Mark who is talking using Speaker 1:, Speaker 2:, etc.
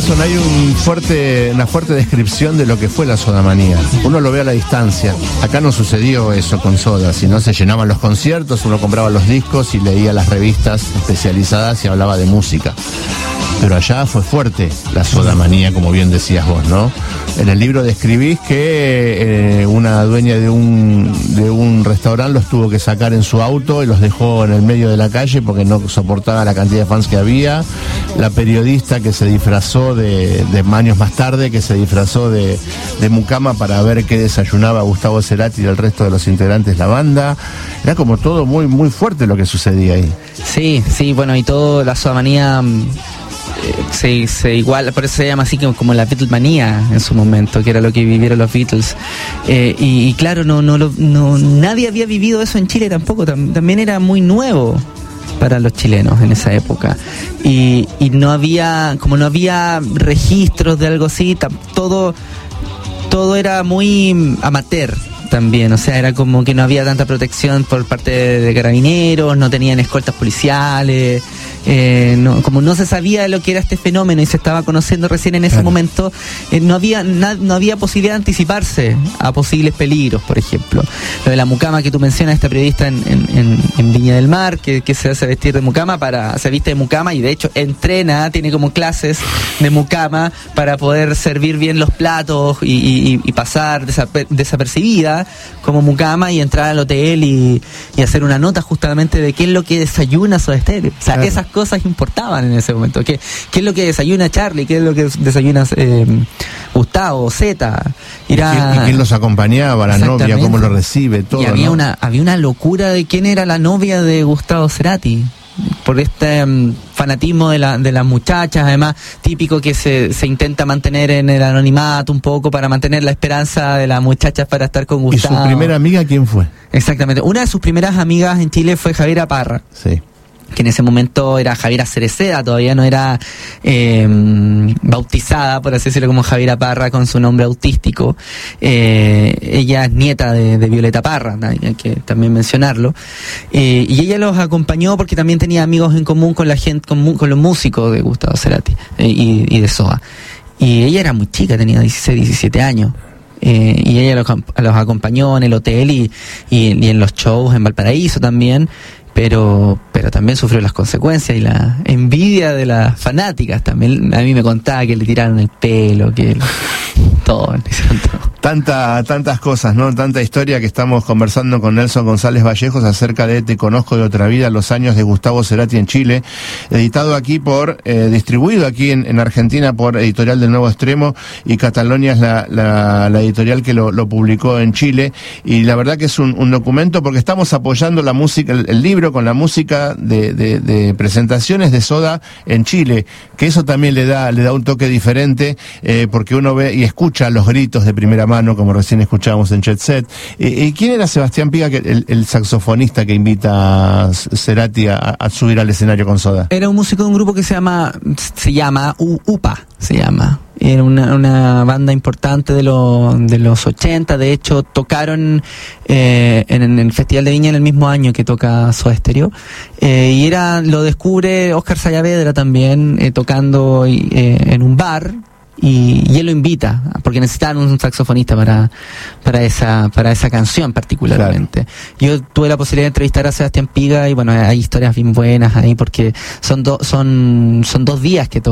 Speaker 1: Nelson, hay una fuerte descripción de lo que fue la sodamanía. Uno lo ve a la distancia. Acá no sucedió eso con Soda, sino se llenaban los conciertos, uno compraba los discos y leía las revistas especializadas y hablaba de música. Pero allá fue fuerte la sodamanía, como bien decías vos, ¿no? En el libro describís que una dueña de un restaurante los tuvo que sacar en su auto y los dejó en el medio de la calle porque no soportaba la cantidad de fans que había. La periodista que se disfrazó de años más tarde, que se disfrazó de mucama para ver qué desayunaba Gustavo Cerati y el resto de los integrantes de la banda. Era como todo muy, muy fuerte lo que sucedía ahí.
Speaker 2: Sí, bueno, y todo la sodamanía se iguala, por eso se llama así como la Beatlemanía en su momento, que era lo que vivieron los Beatles. Y claro, nadie había vivido eso en Chile tampoco, también era muy nuevo para los chilenos en esa época. Y no había registros de algo así, todo era muy amateur también, o sea, era como que no había tanta protección por parte de carabineros, no tenían escoltas policiales, como no se sabía de lo que era este fenómeno y se estaba conociendo recién en ese momento, no había posibilidad de anticiparse a posibles peligros, por ejemplo. Lo de la mucama que tú mencionas, esta periodista en Viña del Mar, que se hace vestir de mucama, se viste de mucama y de hecho entrena, tiene como clases de mucama para poder servir bien los platos y pasar desapercibida como mucama y entrar al hotel y hacer una nota justamente de qué es lo que desayuna Soda Stereo. O sea, claro, esas cosas importaban en ese momento. ¿Qué es lo que desayuna Charlie? ¿Qué es lo que desayuna Gustavo, Zeta?
Speaker 1: ¿Y quién los acompañaba? La novia, cómo lo recibe, todo.
Speaker 2: Y había una locura de quién era la novia de Gustavo Cerati, por este fanatismo de las muchachas, además típico que se intenta mantener en el anonimato un poco para mantener la esperanza de las muchachas para estar con Gustavo.
Speaker 1: ¿Y su primera amiga quién fue?
Speaker 2: Exactamente, una de sus primeras amigas en Chile fue Javiera Parra.
Speaker 1: Sí.
Speaker 2: Que en ese momento era Javiera Cereceda, todavía no era bautizada, por así decirlo, como Javiera Parra con su nombre autístico. Ella es nieta de Violeta Parra, hay que también mencionarlo. Y ella los acompañó porque también tenía amigos en común con la gente, con los músicos de Gustavo Cerati y de Soda. Y ella era muy chica, tenía 16, 17 años. Y ella los acompañó en el hotel y en los shows en Valparaíso también. Pero también sufrió las consecuencias y la envidia de las fanáticas también. A mí me contaba que le tiraron el pelo, que todo.
Speaker 1: Tantas cosas, ¿no? Tanta historia que estamos conversando con Nelson González Vallejos acerca de Te conozco de otra vida, los años de Gustavo Cerati en Chile, editado aquí distribuido aquí en Argentina por Editorial del Nuevo Extremo, y Catalonia es la editorial que lo publicó en Chile. Y la verdad que es un documento porque estamos apoyando la música, el libro con la música de presentaciones de Soda en Chile, que eso también le da un toque diferente, porque uno ve y escucha los gritos de primera mano, como recién escuchábamos en Jet Set. ¿Quién era Sebastián Piga, el saxofonista que invita a Cerati a subir al escenario con Soda?
Speaker 2: Era un músico de un grupo que se llama UPA, se llama. Era una banda importante de los 80, de hecho tocaron en el Festival de Viña en el mismo año que toca Soda Stereo, y lo descubre Óscar Saavedra también tocando en un bar. Y él lo invita porque necesitaban un saxofonista para esa canción particularmente. Claro. Yo tuve la posibilidad de entrevistar a Sebastián Piga y bueno, hay historias bien buenas ahí porque son 2 días que tocan.